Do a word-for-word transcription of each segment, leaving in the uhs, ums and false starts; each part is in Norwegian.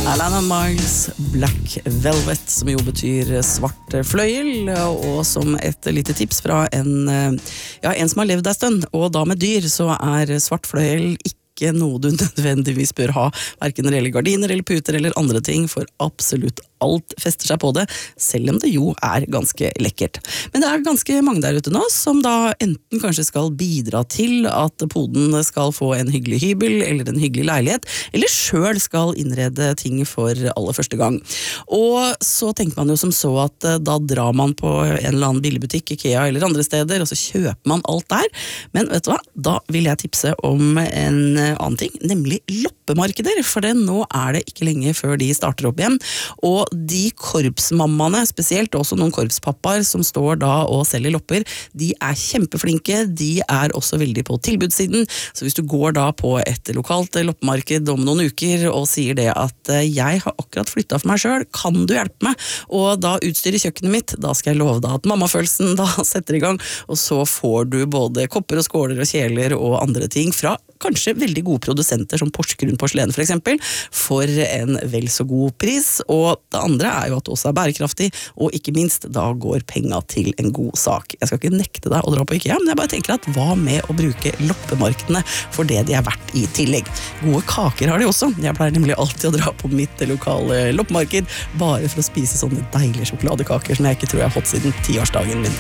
Alana Miles, Black Velvet, som jo betyr svart fløyel, og som et lite tips fra en, ja, en som har levd en stund, og da med dyr, så er svart fløyel ikke noe du nødvendigvis bør ha, hverken når det gjelder gardiner eller puter eller andre ting, for absolutt alt fester seg på det, selv om det jo er ganske lekkert. Men det er ganske mange der ute nå, som da enten kanskje skal bidra til at poden skal få en hyggelig hybel, eller en hyggelig leilighet, eller selv skal innrede ting for aller første gang. Og så tenker man jo som så at da drar man på en eller annen billigbutikk, IKEA eller andre steder, og så kjøper man alt der. Men vet du hva? Da vil jeg tipse om en annen ting, nemlig loppemarkeder, for det, nå er det ikke lenge før de starter opp igjen, og de korpsmammaene, spesielt også noen korpspappaer som står da og selger lopper, de er kjempeflinke, de er også veldig på tilbudssiden, så hvis du går da på et lokalt loppemarked om noen uker og sier det at jeg har akkurat flyttet for meg selv, kan du hjelpe meg? Og da utstyrer kjøkkenet mitt, da skal jeg love deg at mammafølelsen da setter i gang, og så får du både kopper og skåler og kjeler og andre ting fra kanskje veldig gode produsenter som Porsgrunn Porselen for eksempel, for en vel så god pris, og det andre er jo at det også er bærekraftig, og ikke minst, da går penga til en god sak. Jeg skal ikke nekte deg å dra på IKEA, men jeg bare tenker at hva med å bruke loppemarkedene for det de er verdt i tillegg? Gode kaker har de også. Jeg pleier nemlig alltid å dra på mitt lokale loppemarked, bare for å spise sånne deilige sjokoladekaker som jeg ikke tror jeg har fått siden tiårsdagen min.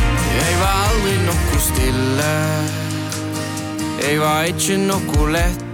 Jeg var aldri noe stille, jeg var ikke noe lett,